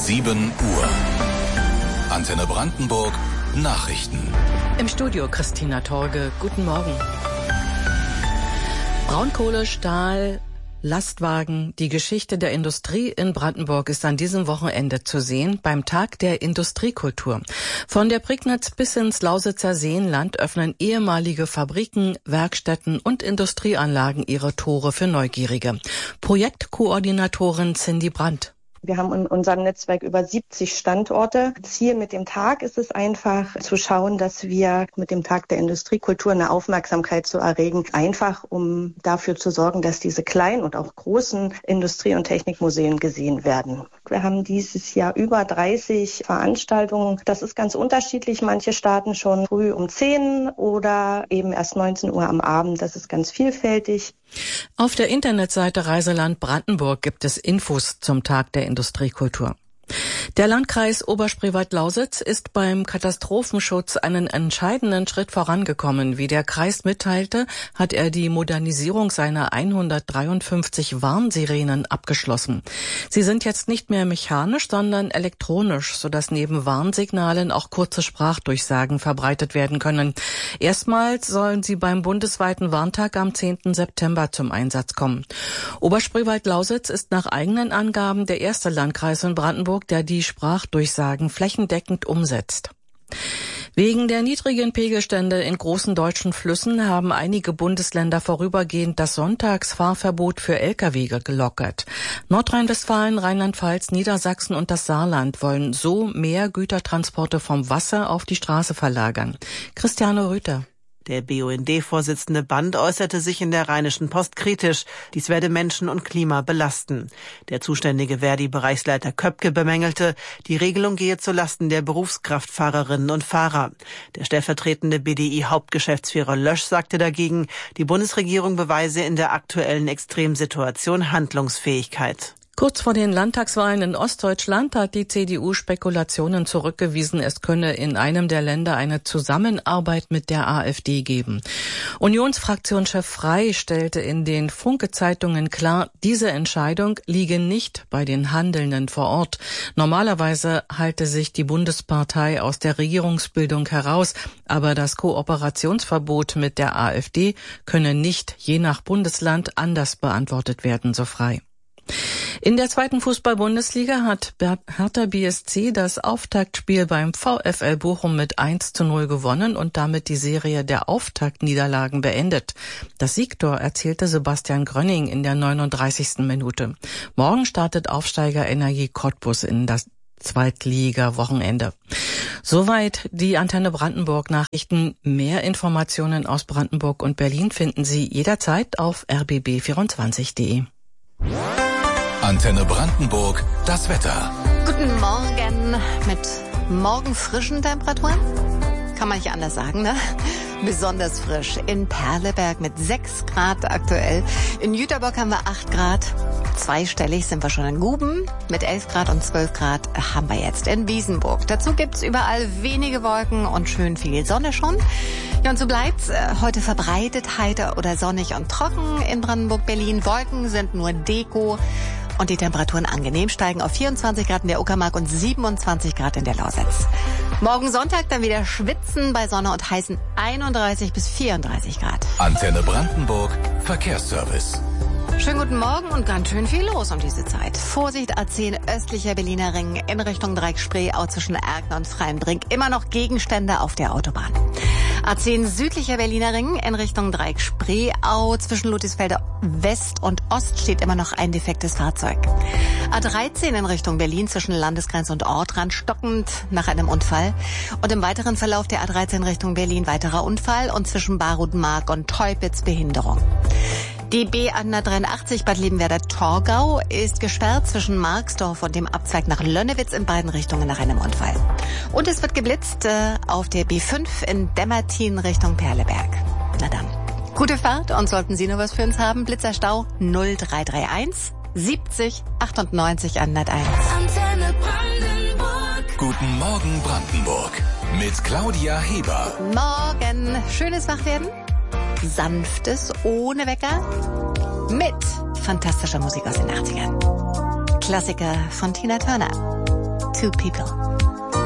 7 Uhr. Antenne Brandenburg, Nachrichten. Im Studio Christina Torge. Guten Morgen. Braunkohle, Stahl, Lastwagen, die Geschichte der Industrie in Brandenburg ist an diesem Wochenende zu sehen beim Tag der Industriekultur. Von der Prignitz bis ins Lausitzer Seenland öffnen ehemalige Fabriken, Werkstätten und Industrieanlagen ihre Tore für Neugierige. Projektkoordinatorin Cindy Brandt. Wir haben in unserem Netzwerk über 70 Standorte. Ziel mit dem Tag ist es einfach zu schauen, dass wir mit dem Tag der Industriekultur eine Aufmerksamkeit zu erregen. Einfach, um dafür zu sorgen, dass diese kleinen und auch großen Industrie- und Technikmuseen gesehen werden. Wir haben dieses Jahr über 30 Veranstaltungen. Das ist ganz unterschiedlich. Manche starten schon früh um 10 oder eben erst 19 Uhr am Abend. Das ist ganz vielfältig. Auf der Internetseite Reiseland Brandenburg gibt es Infos zum Tag der Industriekultur. Der Landkreis Oberspreewald-Lausitz ist beim Katastrophenschutz einen entscheidenden Schritt vorangekommen. Wie der Kreis mitteilte, hat er die Modernisierung seiner 153 Warnsirenen abgeschlossen. Sie sind jetzt nicht mehr mechanisch, sondern elektronisch, sodass neben Warnsignalen auch kurze Sprachdurchsagen verbreitet werden können. Erstmals sollen sie beim bundesweiten Warntag am 10. September zum Einsatz kommen. Oberspreewald-Lausitz ist nach eigenen Angaben der erste Landkreis in Brandenburg, der die Sprachdurchsagen flächendeckend umsetzt. Wegen der niedrigen Pegelstände in großen deutschen Flüssen haben einige Bundesländer vorübergehend das Sonntagsfahrverbot für Lkw gelockert. Nordrhein-Westfalen, Rheinland-Pfalz, Niedersachsen und das Saarland wollen so mehr Gütertransporte vom Wasser auf die Straße verlagern. Christiane Rüther. Der BUND-Vorsitzende Band äußerte sich in der Rheinischen Post kritisch. Dies werde Menschen und Klima belasten. Der zuständige Verdi-Bereichsleiter Köpke bemängelte, die Regelung gehe zulasten der Berufskraftfahrerinnen und Fahrer. Der stellvertretende BDI-Hauptgeschäftsführer Lösch sagte dagegen, die Bundesregierung beweise in der aktuellen Extremsituation Handlungsfähigkeit. Kurz vor den Landtagswahlen in Ostdeutschland hat die CDU Spekulationen zurückgewiesen, es könne in einem der Länder eine Zusammenarbeit mit der AfD geben. Unionsfraktionschef Frey stellte in den Funke-Zeitungen klar, diese Entscheidung liege nicht bei den Handelnden vor Ort. Normalerweise halte sich die Bundespartei aus der Regierungsbildung heraus, aber das Kooperationsverbot mit der AfD könne nicht je nach Bundesland anders beantwortet werden, so Frey. In der zweiten Fußball-Bundesliga hat Hertha BSC das Auftaktspiel beim VfL Bochum mit 1:0 gewonnen und damit die Serie der Auftaktniederlagen beendet. Das Siegtor erzielte Sebastian Grönning in der 39. Minute. Morgen startet Aufsteiger Energie Cottbus in das Zweitliga-Wochenende. Soweit die Antenne Brandenburg Nachrichten. Mehr Informationen aus Brandenburg und Berlin finden Sie jederzeit auf rbb24.de. Antenne Brandenburg, das Wetter. Guten Morgen mit morgenfrischen Temperaturen. Kann man nicht anders sagen, ne? Besonders frisch in Perleberg mit 6 Grad aktuell. In Jüterbock haben wir 8 Grad. Zweistellig sind wir schon in Guben. Mit 11 Grad und 12 Grad haben wir jetzt in Wiesenburg. Dazu gibt's überall wenige Wolken und schön viel Sonne schon. Ja, und so bleibt's heute verbreitet, heiter oder sonnig und trocken in Brandenburg, Berlin. Wolken sind nur Deko. Und die Temperaturen angenehm steigen auf 24 Grad in der Uckermark und 27 Grad in der Lausitz. Morgen Sonntag dann wieder schwitzen bei Sonne und heißen 31 bis 34 Grad. Antenne Brandenburg, Verkehrsservice. Schönen guten Morgen und ganz schön viel los um diese Zeit. Vorsicht, A10 östlicher Berliner Ring in Richtung Dreieck-Spreeau zwischen Erkner und Freienbrink. Immer noch Gegenstände auf der Autobahn. A10 südlicher Berliner Ring in Richtung Dreieck-Spreeau zwischen Ludwigsfelder West und Ost steht immer noch ein defektes Fahrzeug. A13 in Richtung Berlin zwischen Landesgrenze und Ortrand stockend nach einem Unfall. Und im weiteren Verlauf der A13 Richtung Berlin weiterer Unfall und zwischen Barudmark und Teupitz Behinderung. Die B183 Bad Liebenwerda-Torgau ist gesperrt zwischen Marxdorf und dem Abzweig nach Lönnewitz in beiden Richtungen nach einem Unfall. Und es wird geblitzt auf der B5 in Demmertin Richtung Perleberg. Na dann, gute Fahrt und sollten Sie noch was für uns haben, Blitzerstau 0331 70 98 101. Antenne Brandenburg. Guten Morgen Brandenburg mit Claudia Heber. Morgen, schönes Wachwerden. Sanftes, ohne Wecker, mit fantastischer Musik aus den 80ern. Klassiker von Tina Turner. Two People.